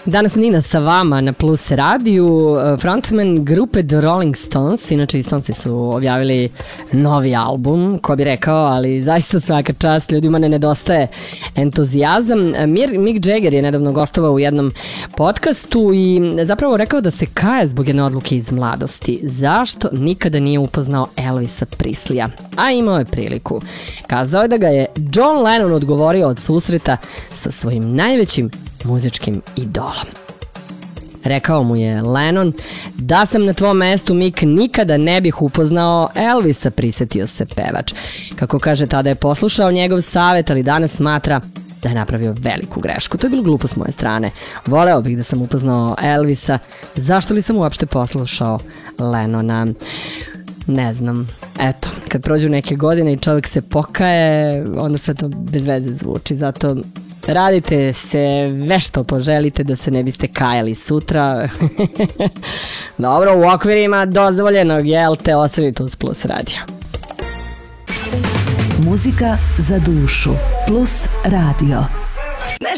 Danas Nina sa vama na Plus radiju, frontman grupe The Rolling Stones, inače i Stonesi su objavili novi album, ko bi rekao, ali zaista svaka čast, ljudima ne nedostaje entuzijazam. Mick Jagger je nedavno gostovao u jednom podcastu i zapravo rekao da se kaje zbog jedne odluke iz mladosti. Zašto nikada nije upoznao Elvisa Preslija? A imao je priliku. Kazao je da ga je John Lennon odgovorio od susreta sa svojim najvećim muzičkim idolom. Rekao mu je Lennon: da sam na tvom mestu, Mick, nikada ne bih upoznao Elvisa, prisetio se pevač. Kako kaže, tada je poslušao njegov savjet, ali danas smatra da je napravio veliku grešku. To je bilo glupo s moje strane. Voleo bih da sam upoznao Elvisa. Zašto li sam uopšte poslušao Lennona? Ne znam. Eto, kad prođu neke godine i čovjek se pokaje, onda sve to bez veze zvuči. Zato radite se vešto poželite da se ne biste kajali sutra. Dobro, u okvirima dozvoljenog, jel te, ostanite uz Plus radio. Muzika za dušu. Plus radio. Ne